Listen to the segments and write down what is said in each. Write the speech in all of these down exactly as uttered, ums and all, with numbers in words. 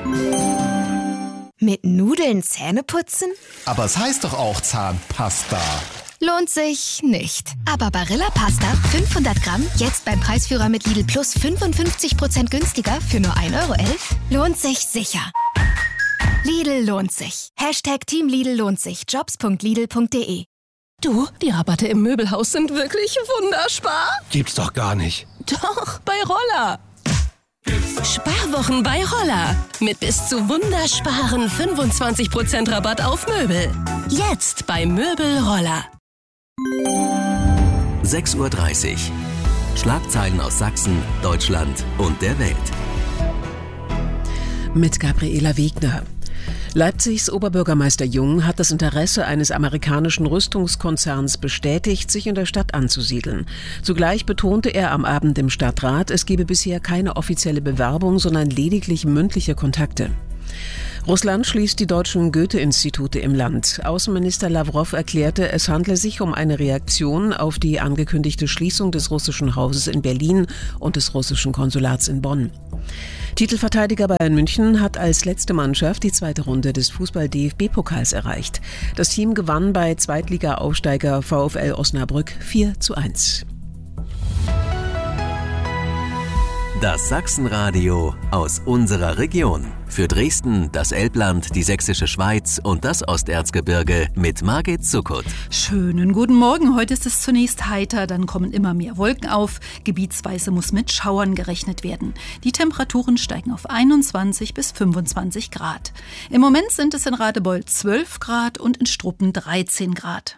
Mit Nudeln Zähne putzen? Aber es heißt doch auch Zahnpasta. Lohnt sich nicht. Aber Barilla Pasta fünfhundert Gramm jetzt beim Preisführer mit Lidl Plus fünfundfünfzig Prozent günstiger für nur ein Euro elf lohnt sich sicher. Lidl lohnt sich. Hashtag Team Lidl lohnt sich. Jobs punkt lidl punkt de. Du, die Rabatte im Möbelhaus sind wirklich wunderspar. Gibt's doch gar nicht. Doch, bei Roller. Sparwochen bei Roller. Mit bis zu wundersparen fünfundzwanzig Prozent Rabatt auf Möbel. Jetzt bei Möbel Roller. sechs Uhr dreißig. Schlagzeilen aus Sachsen, Deutschland und der Welt. Mit Gabriela Wegner. Leipzigs Oberbürgermeister Jung hat das Interesse eines amerikanischen Rüstungskonzerns bestätigt, sich in der Stadt anzusiedeln. Zugleich betonte er am Abend im Stadtrat, es gebe bisher keine offizielle Bewerbung, sondern lediglich mündliche Kontakte. Russland schließt die deutschen Goethe-Institute im Land. Außenminister Lawrow erklärte, es handle sich um eine Reaktion auf die angekündigte Schließung des russischen Hauses in Berlin und des russischen Konsulats in Bonn. Titelverteidiger Bayern München hat als letzte Mannschaft die zweite Runde des Fußball-D F B-Pokals erreicht. Das Team gewann bei Zweitliga-Aufsteiger VfL Osnabrück vier zu eins. Das Sachsenradio aus unserer Region. Für Dresden, das Elbland, die Sächsische Schweiz und das Osterzgebirge mit Margit Zuckert. Schönen guten Morgen. Heute ist es zunächst heiter, dann kommen immer mehr Wolken auf. Gebietsweise muss mit Schauern gerechnet werden. Die Temperaturen steigen auf einundzwanzig bis fünfundzwanzig Grad. Im Moment sind es in Radebeul zwölf Grad und in Struppen dreizehn Grad.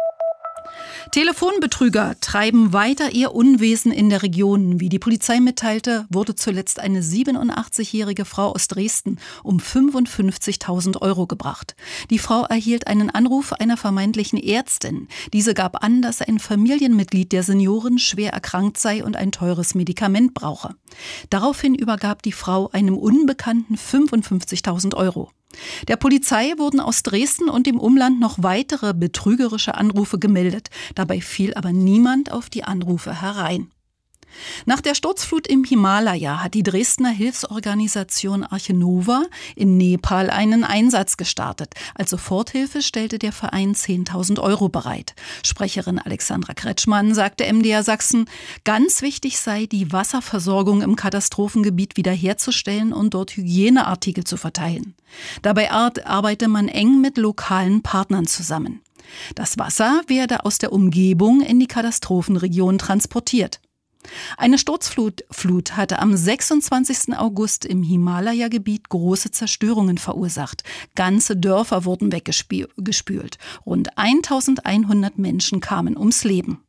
Telefonbetrüger treiben weiter ihr Unwesen in der Region. Wie die Polizei mitteilte, wurde zuletzt eine siebenundachtzigjährige Frau aus Dresden um fünfundfünfzigtausend Euro gebracht. Die Frau erhielt einen Anruf einer vermeintlichen Ärztin. Diese gab an, dass ein Familienmitglied der Senioren schwer erkrankt sei und ein teures Medikament brauche. Daraufhin übergab die Frau einem Unbekannten fünfundfünfzigtausend Euro. Der Polizei wurden aus Dresden und dem Umland noch weitere betrügerische Anrufe gemeldet. Dabei fiel aber niemand auf die Anrufe herein. Nach der Sturzflut im Himalaya hat die Dresdner Hilfsorganisation Arche Nova in Nepal einen Einsatz gestartet. Als Soforthilfe stellte der Verein zehntausend Euro bereit. Sprecherin Alexandra Kretschmann sagte M D R Sachsen, ganz wichtig sei, die Wasserversorgung im Katastrophengebiet wiederherzustellen und dort Hygieneartikel zu verteilen. Dabei arbeite man eng mit lokalen Partnern zusammen. Das Wasser werde aus der Umgebung in die Katastrophenregion transportiert. Eine Sturzflut Flut hatte am sechsundzwanzigsten August im Himalaya-Gebiet große Zerstörungen verursacht. Ganze Dörfer wurden weggespült. Rund eintausendeinhundert Menschen kamen ums Leben.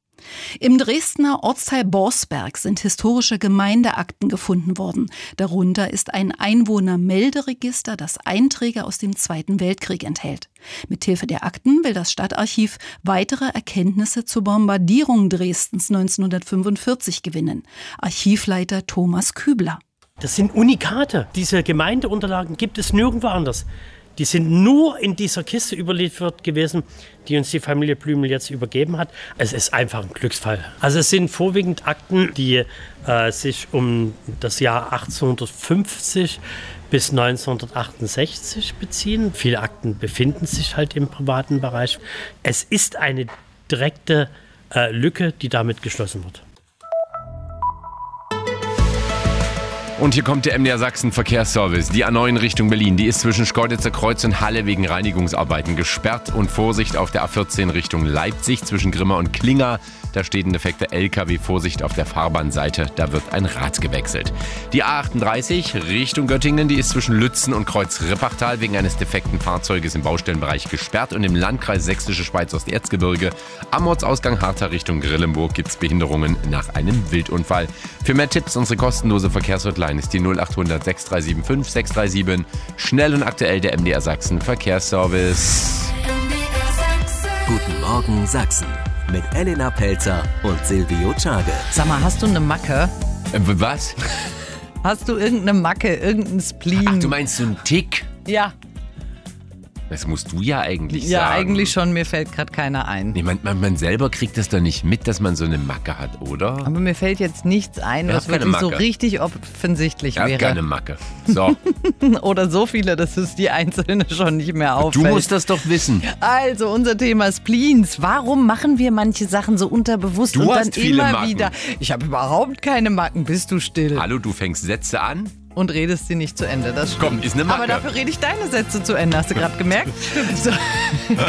Im Dresdner Ortsteil Borsberg sind historische Gemeindeakten gefunden worden. Darunter ist ein Einwohnermelderegister, das Einträge aus dem Zweiten Weltkrieg enthält. Mithilfe der Akten will das Stadtarchiv weitere Erkenntnisse zur Bombardierung Dresdens neunzehnhundertfünfundvierzig gewinnen. Archivleiter Thomas Kübler. Das sind Unikate. Diese Gemeindeunterlagen gibt es nirgendwo anders. Die sind nur in dieser Kiste überliefert gewesen, die uns die Familie Blümel jetzt übergeben hat. Es ist einfach ein Glücksfall. Also es sind vorwiegend Akten, die äh, sich um das Jahr achtzehnhundertfünfzig bis neunzehnhundertachtundsechzig beziehen. Viele Akten befinden sich halt im privaten Bereich. Es ist eine direkte äh, Lücke, die damit geschlossen wird. Und hier kommt der M D R Sachsen Verkehrsservice. Die A neun Richtung Berlin, die ist zwischen Schkeuditzer Kreuz und Halle wegen Reinigungsarbeiten gesperrt. Und Vorsicht auf der A vierzehn Richtung Leipzig zwischen Grimma und Klinga. Da steht ein defekter L K W. Vorsicht auf der Fahrbahnseite, da wird ein Rad gewechselt. Die A achtunddreißig Richtung Göttingen, die ist zwischen Lützen und Kreuz-Rippachtal wegen eines defekten Fahrzeuges im Baustellenbereich gesperrt. Und im Landkreis Sächsische Schweiz Osterzgebirge am Ortsausgang Hartha Richtung Grillenburg gibt es Behinderungen nach einem Wildunfall. Für mehr Tipps unsere kostenlose Verkehrshotline ist die null achthundert sechs drei sieben fünf sechs drei sieben. Schnell und aktuell der M D R Sachsen Verkehrsservice. Guten Morgen Sachsen mit Elena Pelzer und Silvio Czage. Sag mal, hast du eine Macke? Äh, was? Hast du irgendeine Macke, irgendein Spleen? Ach, du meinst so einen Tick? Ja. Das musst du ja eigentlich ja, sagen. Ja, eigentlich schon. Mir fällt gerade keiner ein. Nee, man, man, man selber kriegt das doch nicht mit, dass man so eine Macke hat, oder? Aber mir fällt jetzt nichts ein, Er was hat keine wirklich so Macke. richtig offensichtlich Er hat wäre. keine Macke. So. Oder so viele, dass es die Einzelne schon nicht mehr Du auffällt. musst das doch wissen. Also, unser Thema Spleens. Warum machen wir manche Sachen so unterbewusst Du und hast dann viele immer Macken. wieder? Ich habe überhaupt keine Macken. Bist du still? Hallo, du fängst Sätze an? Und redest sie nicht zu Ende. Das stimmt. Komm, ist eine Macke. Aber dafür rede ich deine Sätze zu Ende. Hast du gerade gemerkt? So.